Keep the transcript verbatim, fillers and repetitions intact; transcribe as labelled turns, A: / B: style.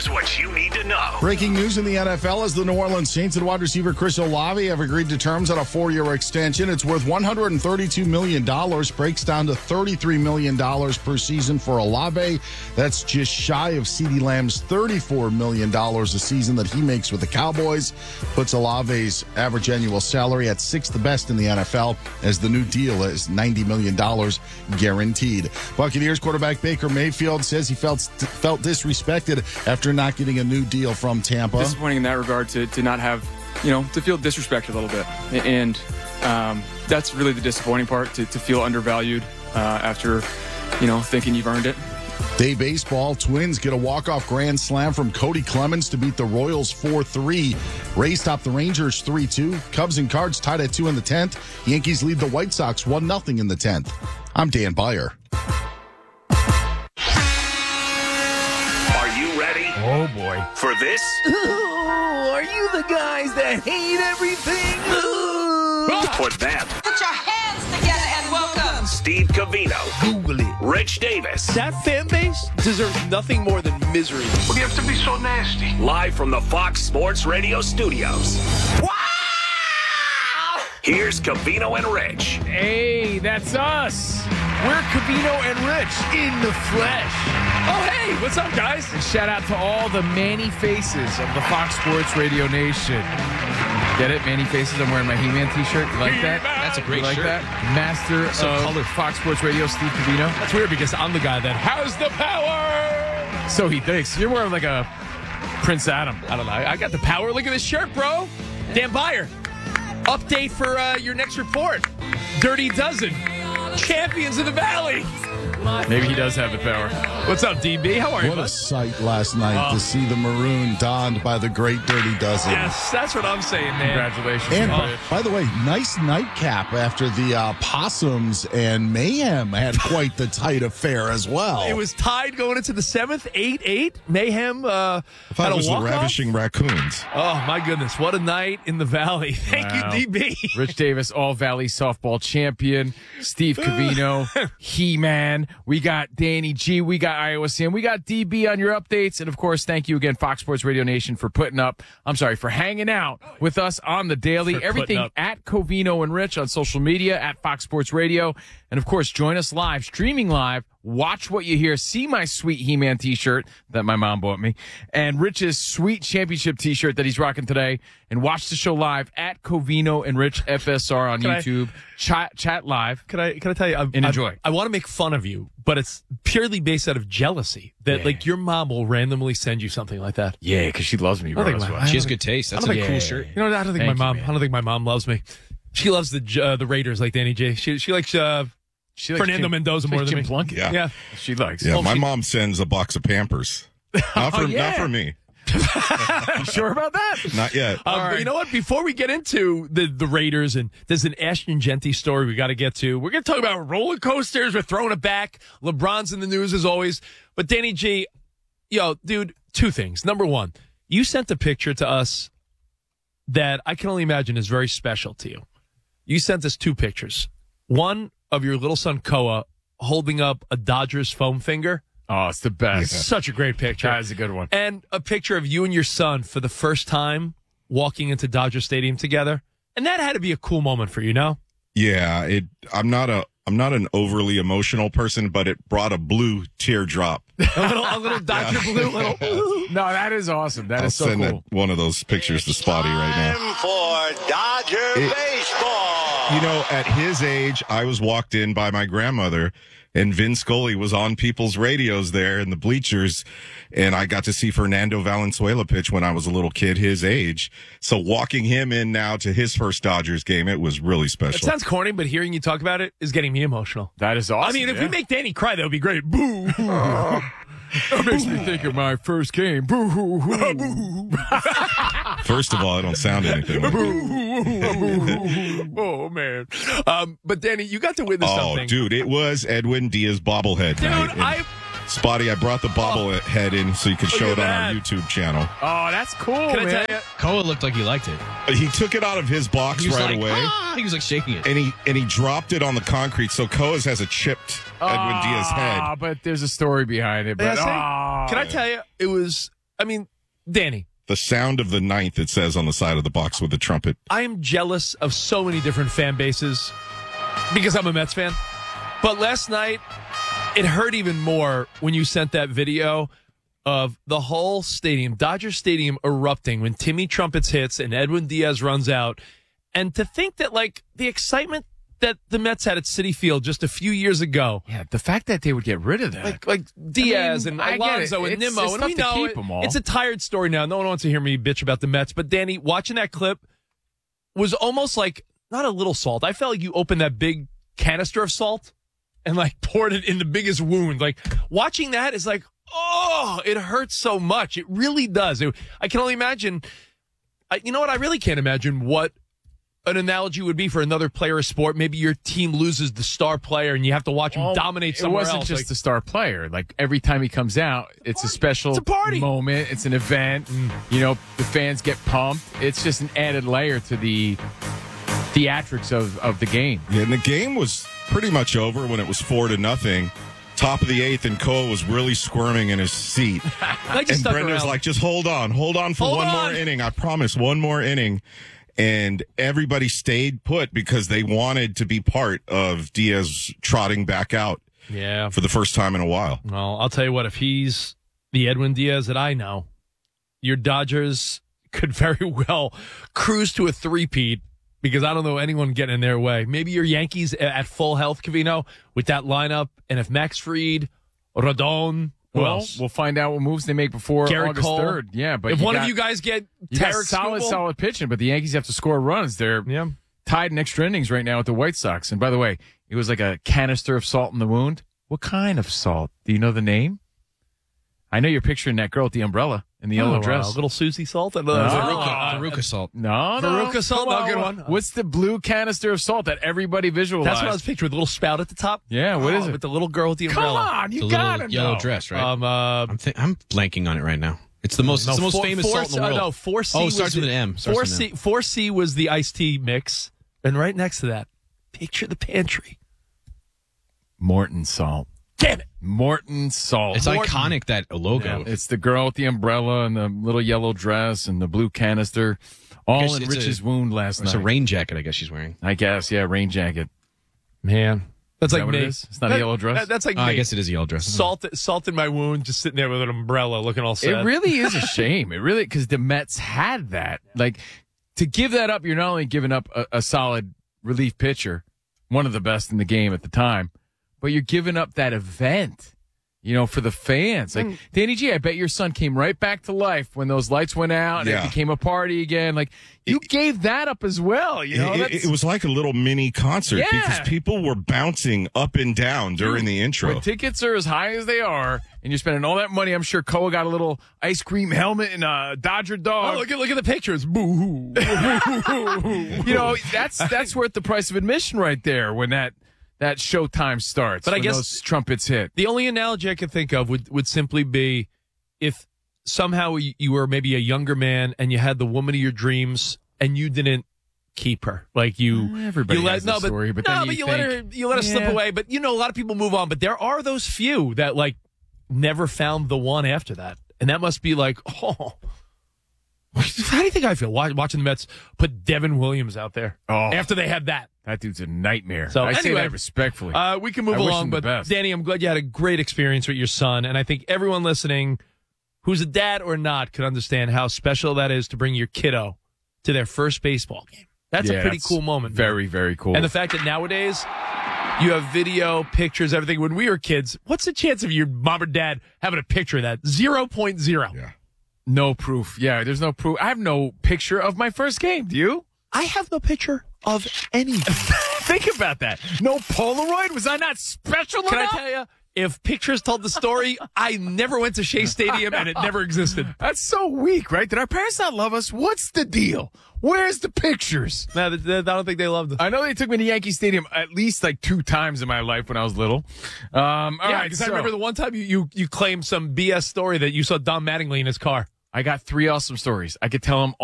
A: Here's what you need to know.
B: Breaking news in the N F L as the New Orleans Saints and wide receiver Chris Olave have agreed to terms on a four-year extension. It's worth one hundred thirty-two million dollars, breaks down to thirty-three million dollars per season for Olave. That's just shy of CeeDee Lamb's thirty-four million dollars a season that he makes with the Cowboys. Puts Olave's average annual salary at sixth best in the N F L, as the new deal is ninety million dollars guaranteed. Buccaneers quarterback Baker Mayfield says he felt felt disrespected after not getting a new deal from Tampa.
C: Disappointing in that regard to, to not have, you know, to feel disrespected a little bit. And um, that's really the disappointing part, to, to feel undervalued uh, after, you know, thinking you've earned it.
B: Day baseball, Twins get a walk-off grand slam from Cody Clemens to beat the Royals four three. Rays top the Rangers three two. Cubs and Cards tied at two in the tenth. Yankees lead the White Sox one nothing in the tenth. I'm Dan Beyer.
A: Are you ready?
D: Oh, boy.
A: For this?
D: Ooh, are you the guys that hate everything?
A: For them.
E: Put your hands together and welcome
A: Steve Covino.
D: Google it.
A: Rich Davis.
F: That fan base deserves nothing more than misery.
G: What do you have to be so nasty?
A: Live from the Fox Sports Radio studios.
D: Wow!
A: Here's Covino and Rich.
D: Hey, that's us. We're Covino and Rich in the flesh. Oh, hey, what's up, guys? And shout out to all the Manny faces of the Fox Sports Radio Nation. Get it? Manny faces. I'm wearing my He-Man t-shirt. You like that?
H: That's a great
D: you like
H: shirt.
D: that? Master
H: So
D: of
H: colorful.
D: Fox Sports Radio, Steve Covino.
H: That's weird because I'm the guy that has the power.
D: So he thinks. You're more of like a Prince Adam.
H: I don't know. I got the power. Look at this shirt, bro. Dan Beyer. Update for uh, your next report. Dirty Dozen. Champions of the Valley.
D: Maybe he does have the power.
H: What's up, D B? How are you,
B: What a
H: bud?
B: sight last night
H: Oh.
B: to see the maroon donned by the great Dirty Dozen.
H: Yes, that's what I'm saying, man.
D: Congratulations.
B: And
D: man.
B: by, by the way, nice nightcap after the uh, Possums and Mayhem had quite the tight affair as well.
H: It was tied going into the seventh, eight eight. Mayhem uh,
I: I thought
H: had
I: it
H: a
I: was the
H: walk-off.
I: Ravishing Raccoons.
H: Oh, my goodness. What a night in the Valley. Thank
D: Wow.
H: you, D B.
D: Rich Davis, All Valley softball champion. Steve Covino, He-Man. We got Danny G. We got Iowa Sam. We got D B on your updates. And, of course, thank you again, Fox Sports Radio Nation, for putting up, I'm sorry, for hanging out with us on the daily.
H: For putting
D: Everything
H: up.
D: at Covino and Rich on social media, at Fox Sports Radio. And, of course, join us live, streaming live. Watch what you hear. See my sweet He-Man t-shirt that my mom bought me. And Rich's sweet championship t-shirt that he's rocking today. And watch the show live at Covino and Rich F S R on
H: Can I-
D: YouTube. Chat, chat live.
H: Can I can I tell you? I'm,
D: And
H: I'm-
D: enjoy.
H: I want to make fun of you, but it's purely based out of jealousy that
D: Yeah.
H: like your mom will randomly send you something like that.
D: Yeah, because she loves me, bro.
H: I think
D: That's
H: my-
D: why.
H: She has
I: good taste.
H: That's a
D: Yeah.
H: cool shirt. You know, I don't think
D: Thank
H: my
D: you,
H: mom.
D: man.
H: I don't think my mom loves me. She loves the uh, the Raiders like Danny J. She she likes uh,
D: She likes
H: Fernando
D: Jim-
H: Mendoza
D: she
H: more
D: likes
H: than
D: Jim
H: me.
D: Plunkett.
I: Yeah.
H: Yeah.
D: She likes.
I: Yeah,
H: Oh,
I: my
H: she-
I: mom sends a box of Pampers. Not for,
D: Oh, yeah.
I: not for me.
D: You sure about that?
I: Not yet.
H: Um, but
D: right.
H: you know what? Before we get into the, the Raiders, and there's an Ashton Genty story we got to get to. We're going to talk about roller coasters. We're throwing it back. LeBron's in the news as always. But Danny G, yo, dude, two things. Number one, you sent a picture to us that I can only imagine is very special to you. You sent us two pictures. One of your little son, Koa, holding up a Dodgers foam finger.
D: Oh, it's the best.
H: Such a great picture.
D: That is a good one.
H: And a picture of you and your son for the first time walking into Dodger Stadium together. And that had to be a cool moment for you, no?
I: Yeah, it. I'm not a. I'm not an overly emotional person, but it brought a blue teardrop.
H: A little, a little Dodger blue, little.
D: No, that is awesome. That
I: I'll
D: is so
I: send
D: cool.
I: that, one of those pictures to Spotty right now.
G: Time for Dodger
I: It-
G: baseball.
I: You know, at his age, I was walked in by my grandmother, and Vin Scully was on people's radios there in the bleachers, and I got to see Fernando Valenzuela pitch when I was a little kid his age. So walking him in now to his first Dodgers game, it was really
H: It
I: special.
H: sounds corny, but hearing you talk about it is getting me emotional.
D: That is awesome.
H: I mean, if
D: yeah.
H: we make Danny cry, that would be great. Boo!
D: That makes me think of my first game. Boo hoo hoo.
I: First of all, I don't sound anything like it.
H: Oh, man. Um, but Danny, you got to witness
I: Oh,
H: something.
I: dude, it was Edwin Diaz bobblehead
H: Dude,
I: night. And
H: I...
I: Spotty, I brought the bobblehead in so you could
H: Look
I: show
H: at
I: it on
H: that.
I: our YouTube channel.
D: Oh, that's cool,
H: Can I
D: man.
H: tell you?
F: Koa looked like he liked it.
I: He took it out of his box
F: He was
I: right
F: like,
I: away.
F: "Ah," he was like shaking it.
I: And he and he dropped it on the concrete. So Coas has a chipped Edwin Diaz
D: Ah,
I: head.
D: but there's a story behind it. But
H: Yeah, see?
D: ah.
H: Can I tell you, it was I mean, Danny.
I: The sound of the ninth, it says on the side of the box with the trumpet.
H: I am jealous of so many different fan bases because I'm a Mets fan. But last night, it hurt even more when you sent that video of the whole stadium, Dodger Stadium, erupting when Timmy Trumpets hits and Edwin Diaz runs out. And to think that, like, the excitement that the Mets had at Citi Field just a few years ago.
D: Yeah, the fact that they would get rid of that.
H: Like, like Diaz
D: I mean,
H: and
D: I get
H: Alonso
D: it.
H: and
D: It's-
H: Nimmo.
D: it's
H: and
D: tough
H: we
D: to
H: know
D: keep
H: it-
D: 'em all.
H: It's a tired story now. No one wants to hear me bitch about the Mets. But, Danny, watching that clip was almost like, not a little salt. I felt like you opened that big canister of salt and, like, poured it in the biggest wound. Like, watching that is like, oh, it hurts so much. It really does. It, I can only imagine. I, you know what? I really can't imagine what an analogy would be for another player of sport. Maybe your team loses the star player and you have to watch him
D: Well,
H: dominate somewhere
D: It wasn't
H: else.
D: just
H: Like,
D: the star player. Like every time he comes out, it's a special
H: It's a party.
D: moment. It's an event. You know, the fans get pumped. It's just an added layer to the theatrics of, of the game.
I: Yeah, and the game was pretty much over when it was four to nothing. Top of the eighth, and Koa was really squirming in his seat.
H: I just
I: And
H: stuck
I: Brendan was
H: around.
I: like, just hold on, hold on for
H: Hold
I: one
H: on.
I: more inning. I promise, one more inning. And everybody stayed put because they wanted to be part of Diaz trotting back out
H: Yeah.
I: for the first time in a while.
H: Well, I'll tell you what, if he's the Edwin Diaz that I know, your Dodgers could very well cruise to a three-peat because I don't know anyone getting in their way. Maybe your Yankees at full health, Covino, with that lineup. And if Max Fried, Rodon, who
D: Well,
H: else?
D: we'll find out what moves they make before
H: Garrett
D: August
H: Cole.
D: third. Yeah, but
H: if
D: you
H: one
D: got,
H: of you guys get
D: you got
H: Tarek
D: solid,
H: Skubal-
D: solid pitching, but the Yankees have to score runs. They're
H: Yeah.
D: tied in extra innings right now with the White Sox. And by the way, it was like a canister of salt in the wound. What kind of salt? Do you know the name? I know you're picturing that girl with the umbrella in the yellow
H: Oh,
D: dress.
H: uh, little Susie Salt. I don't know.
D: No.
F: Veruca, Veruca salt.
D: No, no.
H: Veruca salt?
D: Come
H: No,
D: on.
H: good one.
D: What's the blue canister of salt that everybody visualized?
H: That's what I was picturing, with the little spout at the top.
D: Yeah, what
H: Oh,
D: is it?
H: With the little girl with the
D: Come
H: umbrella.
D: on, you
F: The
D: gotta
F: little yellow
D: know.
F: dress, right?
H: Um, uh,
F: I'm, th- I'm blanking on it right now. It's the most,
H: no,
F: it's the most
H: four-
F: famous
H: four-
F: salt in the
H: uh,
F: world.
H: no, four C
F: oh, it
H: was
F: starts
H: the-
F: with an M. Starts
H: four
F: with an
H: C,
F: M.
H: four C was the iced tea mix, and right next to that, picture the pantry.
D: Morton salt.
H: Damn it!
D: Morton salt.
F: It's
H: Morton.
F: iconic, that logo.
D: Yeah, it's the girl with the umbrella and the little yellow dress and the blue canister, all
F: Guess
D: in
F: it's
D: Rich's
F: a-
D: wound last
F: It's
D: night.
F: a rain jacket, I guess she's wearing.
D: I guess, yeah, rain jacket.
H: Man, that's
D: Is
H: like
D: that what
H: me.
D: it is? It's not a yellow dress?
H: that- that's like
F: Oh,
H: me.
F: I guess it is a yellow dress.
H: Salt, salt in my wound, just sitting there with an umbrella, looking all sad.
D: It really is a shame. It really, because the Mets had that. Like, to give that up, you're not only giving up a, a solid relief pitcher, one of the best in the game at the time, but you're giving up that event. You know, for the fans. Like, Danny G, I bet your son came right back to life when those lights went out and
I: Yeah.
D: it became a party again. Like, you
I: It-
D: gave that up as well. You know,
I: it,
D: That's-
I: it was like a little mini concert
D: Yeah.
I: because people were bouncing up and down during the intro.
D: when tickets are as high as they are and you're spending all that money, I'm sure Koa got a little ice cream helmet and a Dodger dog.
H: Oh, look at look at the pictures. Boo hoo.
D: You know, that's that's worth the price of admission right there when that that showtime starts.
H: But I
D: when
H: guess-
D: those trumpets hit.
H: The only analogy I could think of would, would simply be if somehow you, you were maybe a younger man and you had the woman of your dreams and you didn't keep her. Like you,
D: Everybody
H: you let,
D: has
H: no,
D: a
H: but,
D: story, but
H: no,
D: then
H: but
D: you
H: you let her,
D: think,
H: you let her slip
D: yeah.
H: away. But you know, a lot of people move on. But there are those few that like never found the one after that, and that must be like, oh. How do you think I feel wa- watching the Mets put Devin Williams out there
D: Oh.
H: after they had that?
D: That dude's a nightmare.
H: So,
D: I say
H: anyway,
D: that respectfully.
H: Uh, we can move
D: I wish
H: along,
D: him the
H: but
D: best.
H: Danny, I'm glad you had a great experience with your son, and I think everyone listening who's a dad or not can understand how special that is to bring your kiddo to their first baseball game. That's
D: Yeah,
H: a pretty
D: that's
H: cool moment.
D: Very, very cool.
H: And the fact that nowadays you have video, pictures, everything. When we were kids, what's the chance of your mom or dad having a picture of that? Zero point zero.
I: Yeah.
D: no proof. Yeah, there's no proof. I have no picture of my first game. Do you?
H: I have no picture of anything.
D: Think about that. No Polaroid? Was I not special
H: Can I
D: enough?
H: tell you? If pictures told the story, I never went to Shea Stadium and it never existed.
D: That's so weak, right? Did our parents not love us? What's the deal? Where's the pictures?
H: No, th- th- I don't think they loved it.
D: I know they took me to Yankee Stadium at least like two times in my life when I was little. Um, all
H: Yeah,
D: right,
H: because
D: so
H: I remember the one time you, you you claimed some B S story that you saw Don Mattingly in his car.
D: I got three awesome stories. I could tell them